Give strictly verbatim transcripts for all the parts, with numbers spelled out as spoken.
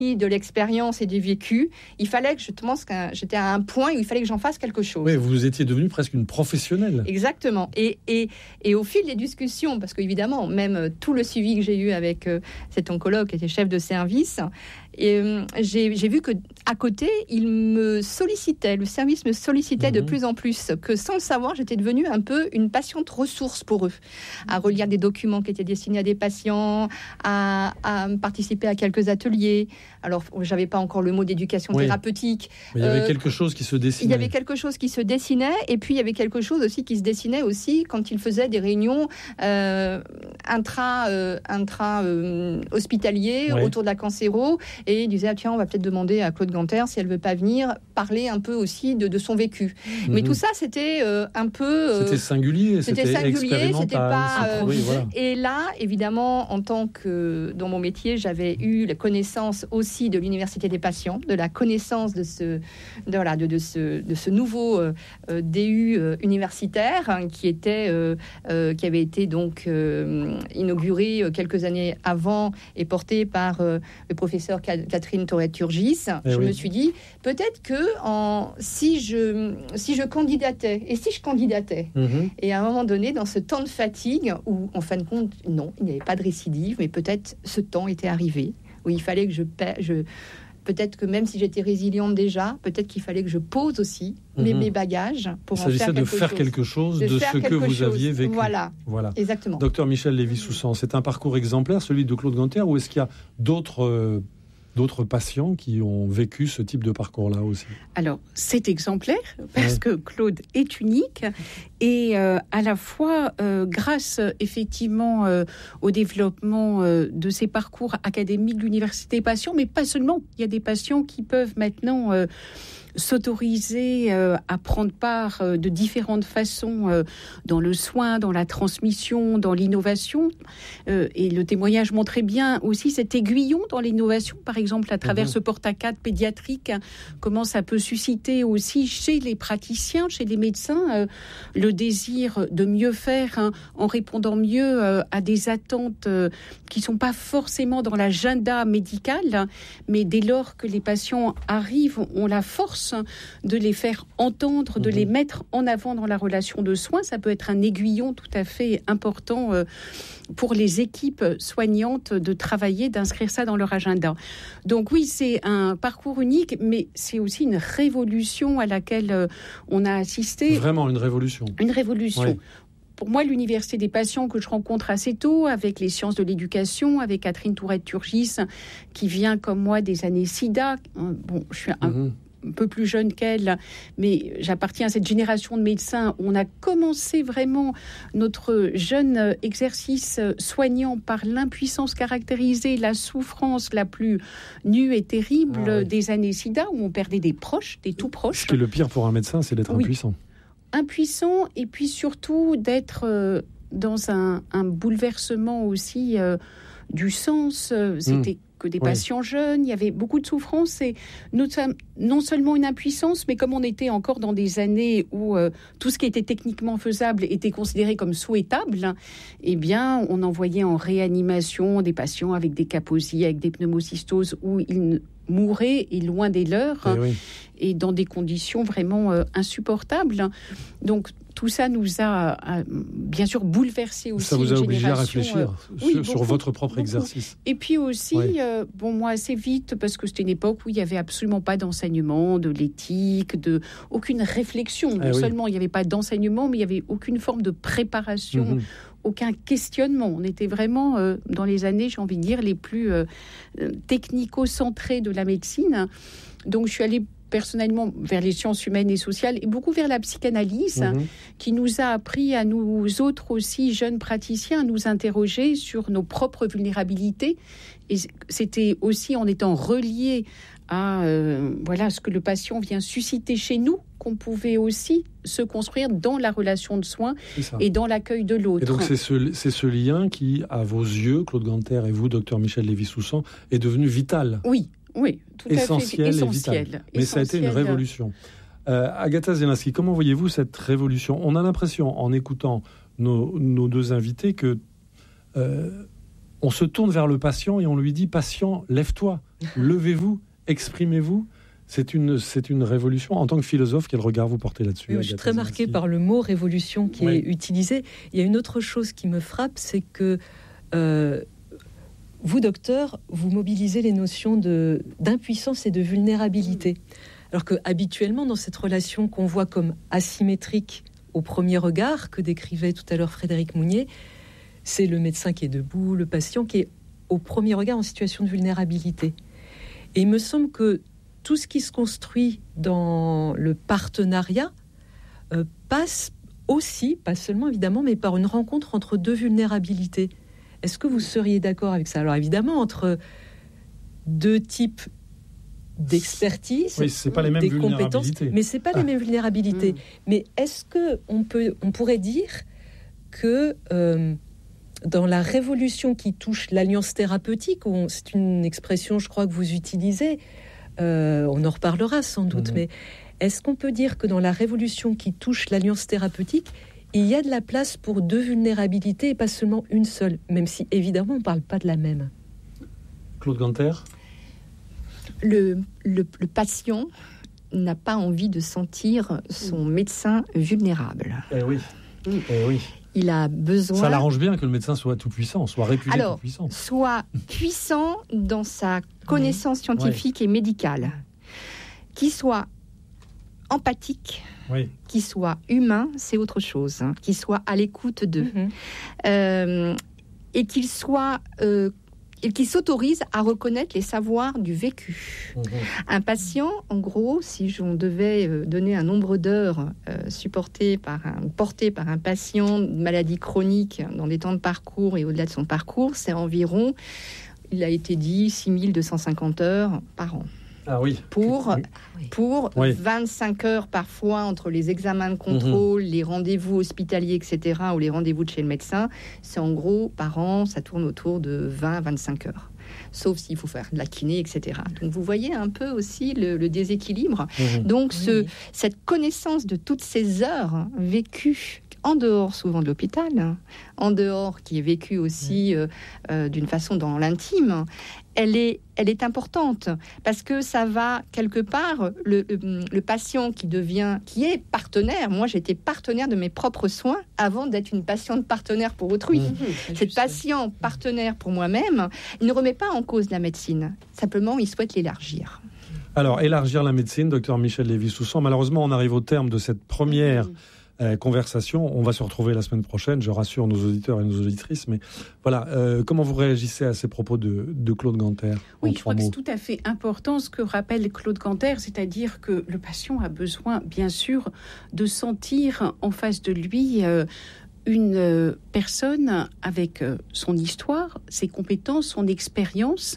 de l'expérience et du vécu, il fallait que je pense que j'étais à un point où il fallait que j'en fasse quelque chose. Oui, vous étiez devenue presque une professionnelle. Exactement. Et, et, et au fil des discussions, parce qu'évidemment, même tout le suivi que j'ai eu avec euh, cet oncologue qui était chef de service, et, euh, j'ai, j'ai vu qu'à côté, il me sollicitait, le service me sollicitait mmh. de plus en plus, que sans le savoir, j'étais devenue un peu une patiente ressource pour eux, à relire des documents qui étaient destinés à des patients, à, à participer à quelques ateliers. Alors, j'avais pas encore le mot d'éducation oui. thérapeutique. Mais il y avait euh, quelque chose qui se dessinait. Il y avait quelque chose qui se dessinait, et puis il y avait quelque chose aussi qui se dessinait aussi quand il faisait des réunions euh, intra, euh, intra euh, hospitaliers oui. autour de la cancéro, et il disait ah, tiens, on va peut-être demander à Claude Ganter si elle veut pas venir parler un peu aussi de, de son vécu. Mm-hmm. Mais tout ça, c'était euh, un peu. Euh, c'était singulier, c'était, c'était singulier, c'était pas. Euh, oui, voilà. Et là, évidemment, en tant que dans mon métier, j'avais eu la connaissance aussi de l'université des patients, de la connaissance de ce, de, voilà, de, de ce, de ce nouveau euh, D U euh, universitaire hein, qui était, euh, euh, qui avait été donc euh, inauguré quelques années avant et porté par euh, le professeur Catherine Tourette-Turgis. Eh je oui. me suis dit peut-être que en, si je si je candidatais et si je candidatais mm-hmm. et à un moment donné dans ce temps de fatigue où en fin de compte non, il n'y avait pas de récidive, mais peut-être ce temps était arrivé où il fallait que je paie, je peut-être que même si j'étais résiliente déjà, peut-être qu'il fallait que je pose aussi mmh. mes, mes bagages pour Il en faire quelque de faire chose. quelque chose de, de ce que vous chose. aviez vécu. Voilà, voilà. exactement. Docteur Michel Lévy-Soussan, c'est un parcours exemplaire, celui de Claude Ganter, ou est-ce qu'il y a d'autres... Euh, d'autres patients qui ont vécu ce type de parcours-là aussi? Alors, c'est exemplaire parce ouais. que Claude est unique et euh, à la fois euh, grâce effectivement euh, au développement euh, de ces parcours académiques de l'université des patients, mais pas seulement. Il y a des patients qui peuvent maintenant euh, s'autoriser euh, à prendre part euh, de différentes façons euh, dans le soin, dans la transmission, dans l'innovation. Euh, et le témoignage montrait bien aussi cet aiguillon dans l'innovation, par exemple à travers mmh. ce porte-à-quatre pédiatrique, hein, comment ça peut susciter aussi chez les praticiens, chez les médecins, euh, le désir de mieux faire hein, en répondant mieux euh, à des attentes euh, qui ne sont pas forcément dans l'agenda médical, hein, mais dès lors que les patients arrivent, on la force de les faire entendre, de mmh. les mettre en avant dans la relation de soins. Ça peut être un aiguillon tout à fait important euh, pour les équipes soignantes de travailler, d'inscrire ça dans leur agenda. Donc oui, c'est un parcours unique, mais c'est aussi une révolution à laquelle euh, on a assisté. Vraiment une révolution. Une révolution. Oui. Pour moi, l'université des patients que je rencontre assez tôt, avec les sciences de l'éducation, avec Catherine Tourette-Turgis, qui vient comme moi des années SIDA. Bon, je suis un... Mmh. un peu plus jeune qu'elle, mais j'appartiens à cette génération de médecins où on a commencé vraiment notre jeune exercice soignant par l'impuissance caractérisée, la souffrance la plus nue et terrible ah oui. des années SIDA, où on perdait des proches, des tout proches. Ce qui est le pire pour un médecin, c'est d'être oui. impuissant. Impuissant, et puis surtout d'être euh, dans un, un bouleversement aussi euh, du sens. C'était mmh. que des oui. patients jeunes, il y avait beaucoup de souffrance et non seulement une impuissance, mais comme on était encore dans des années où euh, tout ce qui était techniquement faisable était considéré comme souhaitable, eh bien, on envoyait en réanimation des patients avec des kaposies, avec des pneumocystoses où ils mouraient et loin des leurs et, oui. et dans des conditions vraiment euh, insupportables. Donc, tout ça nous a, a bien sûr bouleversé aussi. Ça vous a une obligé à réfléchir euh, sur, oui, sur beaucoup, votre propre beaucoup. exercice. Et puis aussi, oui. euh, bon, moi, assez vite, parce que c'était une époque où il n'y avait absolument pas d'enseignement, de l'éthique, de, aucune réflexion. Non eh seulement oui. il n'y avait pas d'enseignement, mais il n'y avait aucune forme de préparation, mm-hmm. aucun questionnement. On était vraiment euh, dans les années, j'ai envie de dire, les plus euh, technico-centrées de la médecine. Donc, je suis allée personnellement vers les sciences humaines et sociales et beaucoup vers la psychanalyse mmh. qui nous a appris à nous autres aussi jeunes praticiens à nous interroger sur nos propres vulnérabilités et c'était aussi en étant reliés à euh, voilà, ce que le patient vient susciter chez nous qu'on pouvait aussi se construire dans la relation de soins et dans l'accueil de l'autre. Et donc c'est ce, c'est ce lien qui, à vos yeux, Claude Ganter et vous, docteur Michel Lévy-Soussan, est devenu vital. Oui. Oui, tout essentiel à fait. Et essentiel. Vital. Mais essentiel. Ça a été une révolution. Euh, Agatha Zielinski, comment voyez-vous cette révolution ? On a l'impression, en écoutant nos, nos deux invités, que euh, on se tourne vers le patient et on lui dit « Patient, lève-toi, levez-vous, exprimez-vous. C'est une, c'est une révolution. En tant que philosophe, quel regard vous portez là-dessus? Oui, je suis très marquée par le mot révolution qui oui. est utilisé. Il y a une autre chose qui me frappe, c'est que euh, vous, docteur, vous mobilisez les notions de, d'impuissance et de vulnérabilité. Alors que habituellement, dans cette relation qu'on voit comme asymétrique au premier regard, que décrivait tout à l'heure Frédéric Mounier, c'est le médecin qui est debout, le patient qui est au premier regard en situation de vulnérabilité. Et il me semble que tout ce qui se construit dans le partenariat euh, passe aussi, pas seulement évidemment, mais par une rencontre entre deux vulnérabilités. Est-ce que vous seriez d'accord avec ça? Alors évidemment, entre deux types d'expertise, oui, c'est pas les mêmes des compétences, mais c'est pas ah. les mêmes vulnérabilités. Mmh. Mais est-ce que on peut, on pourrait dire que euh, dans la révolution qui touche l'alliance thérapeutique, on, c'est une expression, je crois que vous utilisez. Euh, on en reparlera sans doute, mmh. mais est-ce qu'on peut dire que dans la révolution qui touche l'alliance thérapeutique, il y a de la place pour deux vulnérabilités et pas seulement une seule, même si évidemment on ne parle pas de la même? Claude Ganter? le, le, le patient n'a pas envie de sentir son mmh. médecin vulnérable. Eh oui, mmh. eh oui. Il a besoin... Ça l'arrange bien que le médecin soit tout-puissant, soit réputé Alors, tout-puissant. Soit puissant dans sa connaissance mmh. scientifique ouais. et médicale, qu'il soit empathique, oui. qu'il soit humain, c'est autre chose, hein, qu'il soit à l'écoute d'eux, mmh. euh, et qu'il soit... Euh, et qui s'autorise à reconnaître les savoirs du vécu. Mmh. Un patient, en gros, si on devait donner un nombre d'heures euh, supportées par un, portées par un patient de maladie chronique dans des temps de parcours et au-delà de son parcours, c'est environ, il a été dit, six mille deux cent cinquante heures par an. Ah oui. Pour, pour oui. vingt-cinq heures parfois entre les examens de contrôle, mmh. les rendez-vous hospitaliers, et cetera, ou les rendez-vous de chez le médecin, c'est en gros, par an, ça tourne autour de vingt à vingt-cinq heures. Sauf s'il faut faire de la kiné, et cetera. Donc vous voyez un peu aussi le, le déséquilibre. Mmh. Donc ce, oui. cette connaissance de toutes ces heures vécues en dehors souvent de l'hôpital, hein, en dehors qui est vécue aussi euh, euh, d'une façon dans l'intime, elle est, elle est importante parce que ça va quelque part, le, le, le patient qui devient, qui est partenaire, moi j'étais partenaire de mes propres soins avant d'être une patiente partenaire pour autrui. Mmh, Cette patient partenaire pour moi-même, il ne remet pas en cause la médecine, simplement il souhaite l'élargir. Alors, élargir la médecine, docteur Michel Lévy-Soussan, malheureusement on arrive au terme de cette première... Mmh. Euh, conversation. On va se retrouver la semaine prochaine, je rassure nos auditeurs et nos auditrices, mais voilà, euh, comment vous réagissez à ces propos de, de Claude Ganter? Oui, je crois mots. que c'est tout à fait important ce que rappelle Claude Ganter, c'est-à-dire que le patient a besoin, bien sûr, de sentir en face de lui euh, une euh, personne avec euh, son histoire, ses compétences, son expérience,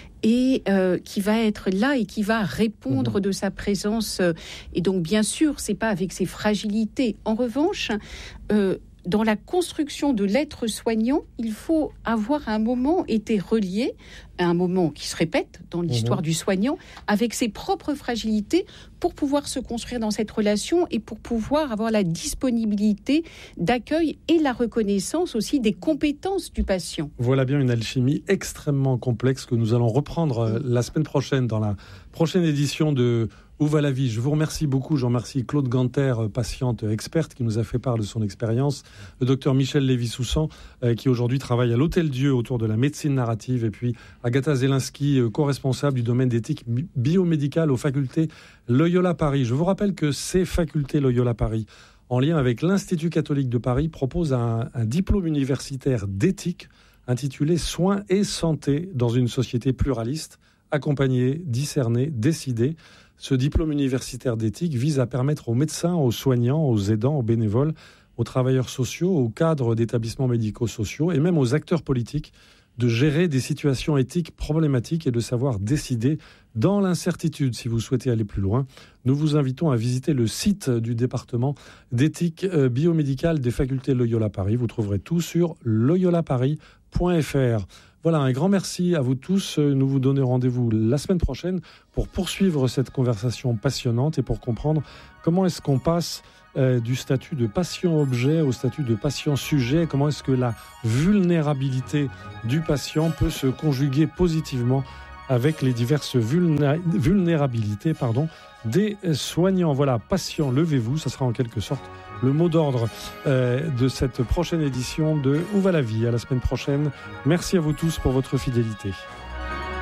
et euh, qui va être là et qui va répondre mmh. de sa présence. Et donc, bien sûr, c'est pas avec ses fragilités. En revanche, euh, dans la construction de l'être soignant, il faut avoir à un moment été relié, à un moment qui se répète dans l'histoire mmh. du soignant, avec ses propres fragilités pour pouvoir se construire dans cette relation et pour pouvoir avoir la disponibilité d'accueil et la reconnaissance aussi des compétences du patient. Voilà bien une alchimie extrêmement complexe que nous allons reprendre mmh. la semaine prochaine dans la prochaine édition de Où va la vie? Je vous remercie beaucoup. Je remercie Claude Ganter, patiente experte, qui nous a fait part de son expérience. Le docteur Michel Lévy-Soussan, euh, qui aujourd'hui travaille à l'Hôtel-Dieu autour de la médecine narrative. Et puis Agatha Zelinski, euh, co-responsable du domaine d'éthique biomédicale aux facultés Loyola Paris. Je vous rappelle que ces facultés Loyola Paris, en lien avec l'Institut catholique de Paris, proposent un, un diplôme universitaire d'éthique intitulé Soins et santé dans une société pluraliste, accompagner, discerner, décider. Ce diplôme universitaire d'éthique vise à permettre aux médecins, aux soignants, aux aidants, aux bénévoles, aux travailleurs sociaux, aux cadres d'établissements médico-sociaux et même aux acteurs politiques de gérer des situations éthiques problématiques et de savoir décider dans l'incertitude. Si vous souhaitez aller plus loin, nous vous invitons à visiter le site du département d'éthique biomédicale des facultés Loyola Paris. Vous trouverez tout sur loyola paris point f r. Voilà, un grand merci à vous tous. Nous vous donnons rendez-vous la semaine prochaine pour poursuivre cette conversation passionnante et pour comprendre comment est-ce qu'on passe euh, du statut de patient-objet au statut de patient-sujet, comment est-ce que la vulnérabilité du patient peut se conjuguer positivement avec les diverses vulné- vulnérabilités pardon, des soignants. Voilà, patients, levez-vous, ça sera en quelque sorte le mot d'ordre euh, de cette prochaine édition de Où va la vie? À la semaine prochaine. Merci à vous tous pour votre fidélité.